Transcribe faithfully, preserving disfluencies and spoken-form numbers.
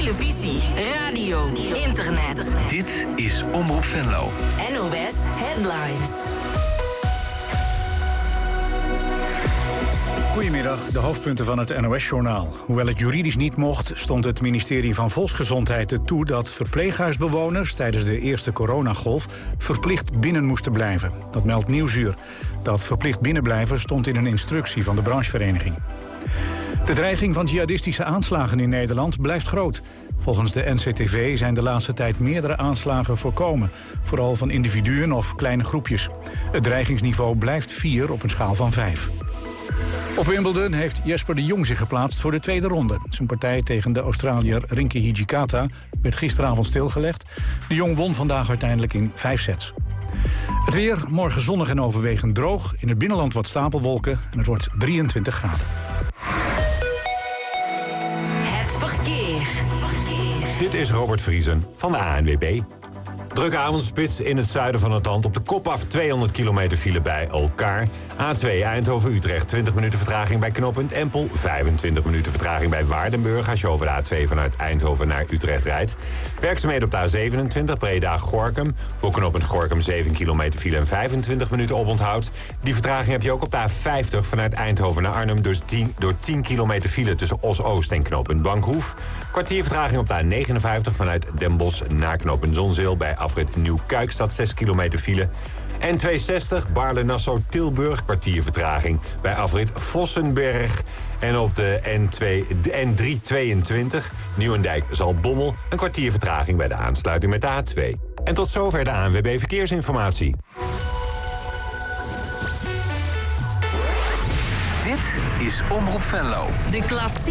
televisie, radio, internet. Dit is Omroep Venlo. N O S Headlines. Goedemiddag, de hoofdpunten van het N O S-journaal. Hoewel het juridisch niet mocht, stond het ministerie van Volksgezondheid er toe dat verpleeghuisbewoners tijdens de eerste coronagolf verplicht binnen moesten blijven. Dat meldt Nieuwsuur. Dat verplicht binnenblijven stond in een instructie van de branchevereniging. De dreiging van jihadistische aanslagen in Nederland blijft groot. Volgens de N C T V zijn de laatste tijd meerdere aanslagen voorkomen. Vooral van individuen of kleine groepjes. Het dreigingsniveau blijft vier op een schaal van vijf. Op Wimbledon heeft Jesper de Jong zich geplaatst voor de tweede ronde. Zijn partij tegen de Australiër Rinke Hijikata werd gisteravond stilgelegd. De Jong won vandaag uiteindelijk in vijf sets. Het weer, morgen zonnig en overwegend droog. In het binnenland wat stapelwolken en het wordt drieëntwintig graden. Het verkeer. Dit is Robert Vriesen van de A N W B. Drukke avondspits in het zuiden van het land. Op de kop af tweehonderd kilometer file bij elkaar. A twee Eindhoven-Utrecht, twintig minuten vertraging bij knooppunt Empel. vijfentwintig minuten vertraging bij Waardenburg als je over de A twee vanuit Eindhoven naar Utrecht rijdt. Werkzaamheden op de A zevenentwintig Breda-Gorinchem. Voor knooppunt Gorinchem zeven kilometer file en vijfentwintig minuten oponthoud. Die vertraging heb je ook op de A vijftig vanuit Eindhoven naar Arnhem. Dus tien, door tien kilometer file tussen Os-Oost en knooppunt Bankhoef. Kwartier vertraging op de A negenenvijftig vanuit Den Bosch naar knooppunt Zonzeel bij afrit Nieuw-Kuikstad, zes kilometer file. N tweehonderdzestig Baarle-Nassau-Tilburg, kwartier vertraging bij afrit Vossenberg. En op de N twee, de N driehonderdtweeëntwintig Nieuwendijk-Zaltbommel, een kwartier vertraging bij de aansluiting met de A twee. En tot zover de A N W B Verkeersinformatie. Dit is Omroep Venlo. De klassieke